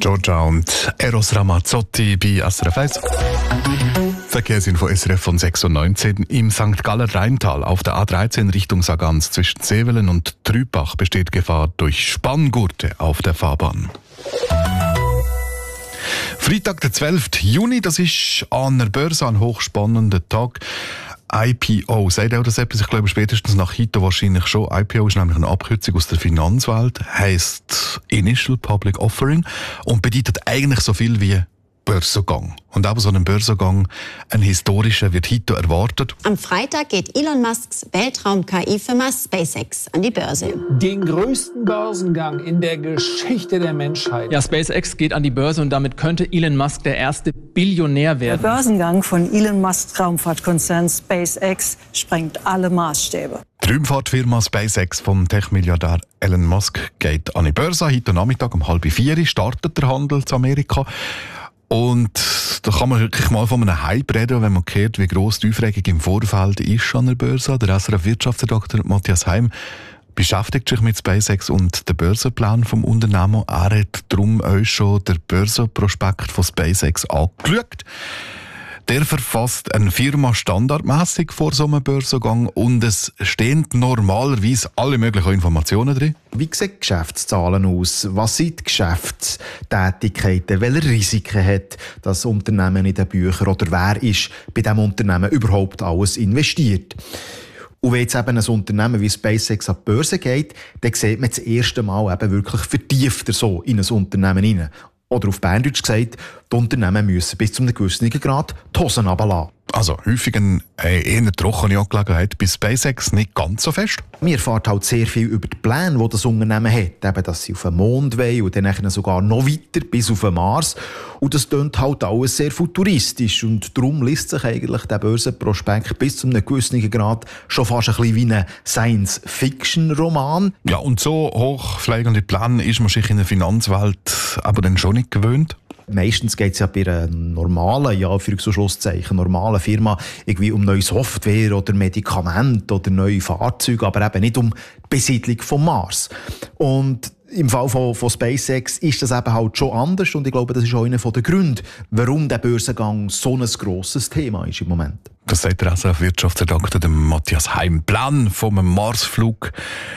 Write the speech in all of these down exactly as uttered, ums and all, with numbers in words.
Giorgia und Eros Ramazzotti bei S R F eins. Verkehrsinfo S R F von sechs Uhr neunzehn. Im Sankt Galler Rheintal auf der A dreizehn Richtung Sargans zwischen Sevelen und Trübach besteht Gefahr durch Spanngurte auf der Fahrbahn. Freitag, der zwölften Juni, das ist an der Börse ein hochspannender Tag. I P O, sagt auch das etwas? Ich glaube spätestens nach heute wahrscheinlich schon. I P O ist nämlich eine Abkürzung aus der Finanzwelt, heisst Initial Public Offering und bedeutet eigentlich so viel wie Börsengang. Und auch so ein Börsengang, ein historischer, wird heute erwartet. Am Freitag geht Elon Musks Weltraum-K I-Firma SpaceX an die Börse. Den größten Börsengang in der Geschichte der Menschheit. Ja, SpaceX geht an die Börse und damit könnte Elon Musk der erste Billionär werden. Der Börsengang von Elon Musks Raumfahrtkonzern SpaceX sprengt alle Maßstäbe. Die Raumfahrtfirma SpaceX vom Tech-Milliardär Elon Musk geht an die Börse. Heute Nachmittag um halb vier startet der Handel zu Amerika. Und da kann man wirklich mal von einem Hype reden, wenn man hört, wie gross die Aufregung im Vorfeld ist an der Börse. Der S R F-Wirtschaftsredakteur Matthias Heim beschäftigt sich mit SpaceX und dem Börsenplan vom Unternehmen. Er hat darum euch schon den Börsenprospekt von SpaceX angeschaut. Der verfasst eine Firma standardmäßig vor so einem Börsengang und es stehen normalerweise alle möglichen Informationen drin. Wie sehen die Geschäftszahlen aus? Was sind die Geschäftstätigkeiten? Welche Risiken hat das Unternehmen in den Büchern? Oder wer ist bei diesem Unternehmen überhaupt alles investiert? Und wenn jetzt eben ein Unternehmen wie SpaceX an die Börse geht, dann sieht man das erste Mal eben wirklich vertiefter so in ein Unternehmen hinein. Oder auf Berndeutsch gesagt, die Unternehmen müssen bis zu einem gewissen Grad die Hosen runterlassen. Also häufig eine eher trockene Angelegenheit bei SpaceX, nicht ganz so fest. Wir erfahren halt sehr viel über die Pläne, die das Unternehmen hat. Eben, dass sie auf den Mond wollen und dann sogar noch weiter bis auf den Mars. Und das klingt halt alles sehr futuristisch. Und darum liest sich eigentlich der Börsenprospekt bis zu einem gewissen Grad schon fast ein bisschen wie ein Science-Fiction-Roman. Ja, und so hochfliegende Pläne ist man sich in der Finanzwelt aber dann schon nicht gewöhnt. Meistens geht es ja bei einer normalen, ja, für so Schlusszeichen, normalen Firma irgendwie um neue Software oder Medikamente oder neue Fahrzeuge, aber eben nicht um die Besiedlung vom Mars. Und im Fall von, von SpaceX ist das eben halt schon anders und ich glaube, das ist auch einer der Gründe, warum der Börsengang so ein grosses Thema ist im Moment. Das sagt der S R F-Wirtschaftsredakteur Matthias Heim. Plan vom Marsflug,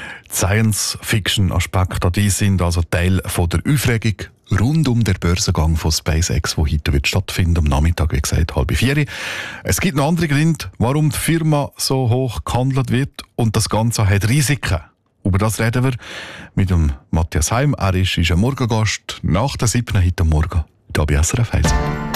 Science-Fiction-Aspekte, die sind also Teil von der Aufregung rund um den Börsengang von SpaceX, der heute wird stattfinden, am Nachmittag, wie gesagt, halb vier. Es gibt noch andere Gründe, warum die Firma so hoch gehandelt wird und das Ganze hat Risiken. Über das reden wir mit dem Matthias Heim. Er ist, ist ein Morgengast nach der siebten heute Morgen hier bei S R F eins.